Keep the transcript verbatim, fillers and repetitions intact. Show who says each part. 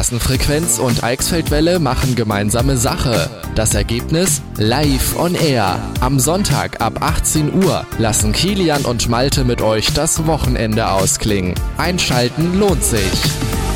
Speaker 1: Straßenfrequenz und Eichsfeldwelle machen gemeinsame Sache. Das Ergebnis? Live on Air. Am Sonntag ab achtzehn Uhr lassen Kilian und Malte mit euch das Wochenende ausklingen. Einschalten lohnt sich.